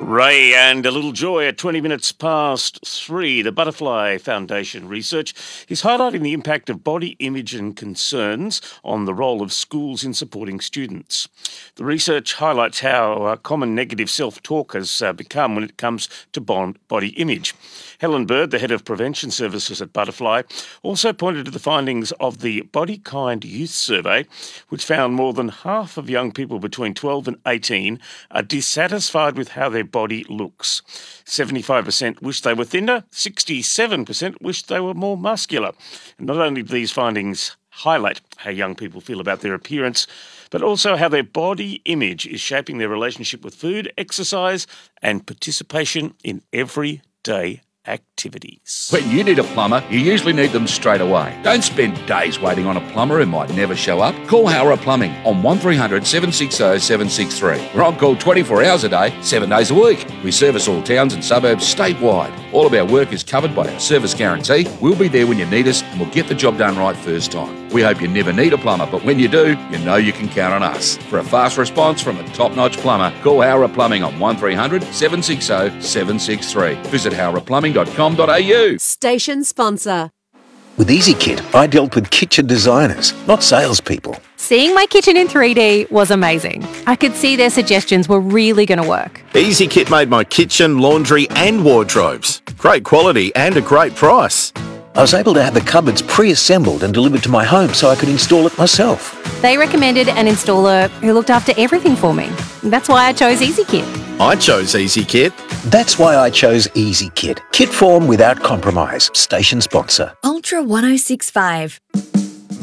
Ray and a little joy at 20 minutes past 3. The Butterfly Foundation research is highlighting the impact of body image and concerns on the role of schools in supporting students. The research highlights how common negative self-talk has become when it comes to body image. Helen Bird, the head of prevention services at Butterfly, also pointed to the findings of the Body Kind Youth Survey, which found more than half of young people between 12 and 18 are dissatisfied with how their body looks. 75% wish they were thinner, 67% wish they were more muscular. And not only do these findings highlight how young people feel about their appearance, but also how their body image is shaping their relationship with food, exercise, and participation in everyday activities. When you need a plumber, you usually need them straight away. Don't spend days waiting on a plumber who might never show up. Call Howrah Plumbing on 1300 760 763. We're on call 24 hours a day, 7 days a week. We service all towns and suburbs statewide. All of our work is covered by our service guarantee. We'll be there when you need us and we'll get the job done right first time. We hope you never need a plumber, but when you do, you know you can count on us. For a fast response from a top-notch plumber, call Howrah Plumbing on 1300 760 763. Visit howrahplumbing.com.au. Station sponsor. With EasyKit, I dealt with kitchen designers, not salespeople. Seeing my kitchen in 3D was amazing. I could see their suggestions were really going to work. EasyKit made my kitchen, laundry and wardrobes. Great quality and a great price. I was able to have the cupboards pre-assembled and delivered to my home so I could install it myself. They recommended an installer who looked after everything for me. That's why I chose EasyKit. I chose EasyKit. That's why I chose EasyKit. Kit form without compromise. Station sponsor. Ultra 1065.